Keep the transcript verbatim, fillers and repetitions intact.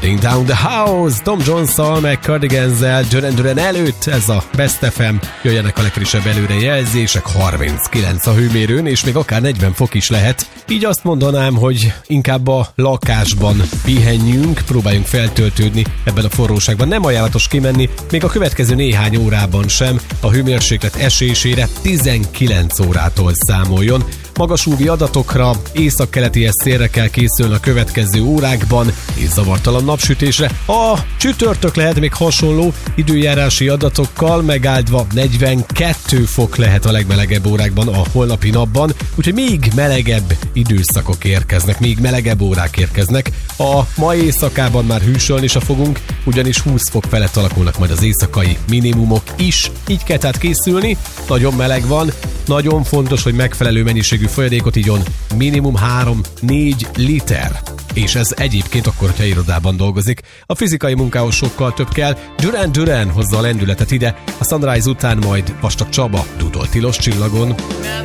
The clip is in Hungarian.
Burning Down the House, Tom Jones-szal, meg Cardigans-zel, Duran Duran előtt, ez a Best ef em, jöjjenek a legfrissebb előrejelzések, harminckilenc a hőmérőn, és még akár negyven fok is lehet. Így azt mondanám, hogy inkább a lakásban pihenjünk, próbáljunk feltöltődni ebben a forróságban. Nem ajánlatos kimenni, még a következő néhány órában sem, a hőmérséklet esésére tizenkilenc órától számoljon. Magas ú vé adatokra, északkeletihez szélre kell készülni a következő órákban, és zavartalan napsütésre. A csütörtök lehet még hasonló időjárási adatokkal, megáldva negyvenkettő fok lehet a legmelegebb órákban a holnapi napban, úgyhogy még melegebb időszakok érkeznek, még melegebb órák érkeznek. A mai éjszakában már hűsölni is fogunk, ugyanis húsz fok felett alakulnak majd az éjszakai minimumok is, így kell tehát készülni, nagyon meleg van, nagyon fontos, hogy megfelelő mennyiségű folyadékot igyon, minimum három-négy liter. És ez egyébként akkor, hogyha irodában dolgozik. A fizikai munkához sokkal több kell. Duran Duran hozza a lendületet ide, a Sunrise után majd Vastag Csaba Dudol tilos csillagon.